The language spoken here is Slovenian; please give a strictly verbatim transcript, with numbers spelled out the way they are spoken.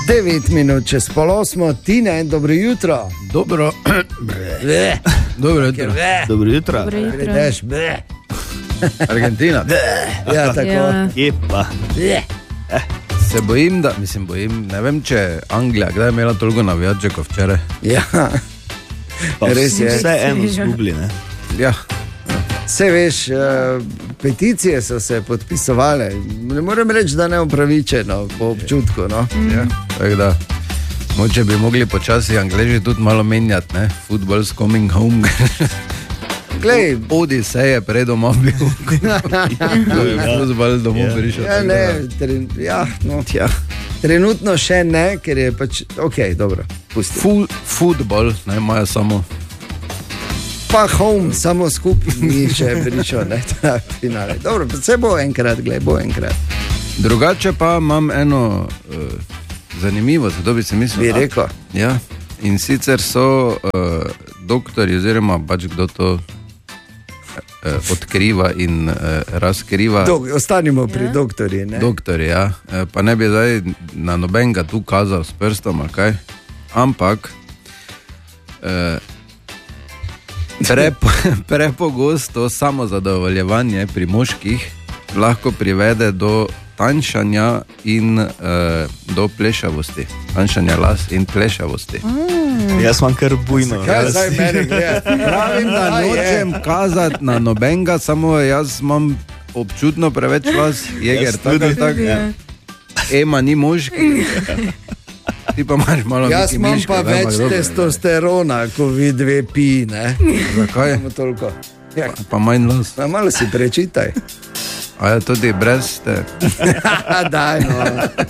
devet minut čez pol osmo, Tine, dobro jutro. Dobro. Dobro jutro. Dobro jutro. Gledeš, Argentina. ja, tako. Ja. Epa. Se bojim, da, mislim, bojim, ne vem, če Anglija, kdaj je imela toliko navijačev kot včeraj. Ja, Pa res je. Vse eno zgubili, ne? Ja, Vse veš, uh, peticije so se podpisovale. Ne morem reči, da ne upravičeno, po občutku. No? ja. Tako da, moče bi mogli počasi Angleži tudi malo menjati, ne? Football's coming home. Glej, Odi se je pred doma bil, ko je futbol domov Ja. prišel. ja, ne, tren, ja, no, ja. Trenutno še ne, ker je pač, ok, dobro, pusti. Fu, Futbol, ne, imajo samo. Pa home, samo skupaj ni še prišel, ne, ta finale. Dobro, pa se bo enkrat, glej, bo enkrat. Drugače pa imam eno uh, zanimivost, kdo bi se mislil. Bi rekel. Ja, in sicer so uh, doktori, oziroma pač kdo to uh, odkriva in uh, razkriva. Dok, ostanimo pri Ja. doktorji, ne. Doktori, ja. Uh, pa ne bi zdaj na nobenega tu kazal s prstom, ali kaj. Ampak uh, prepo, prepogosto samozadovoljevanje pri moških lahko privede do tanjšanja in uh, do plešavosti. Tanjšanja las in plešavosti. Jaz imam kar bujno. Kaj Jaz- zdaj mene gleda? Pravim, da nočem kazati na nobenega, samo jaz imam občutno preveč las, jeger, Jaz tako tudi. tak. Ja. Ema ni moški. Ti pa imaš malo Jaz Miki imam Miško, pa ne, več ampak dobro, testosterona, ko vi dve pi, ne. Zakaj? Samo toliko. Ja, Pa manj las. pa malo si prečitaj. A je tudi brez te. Daj, no.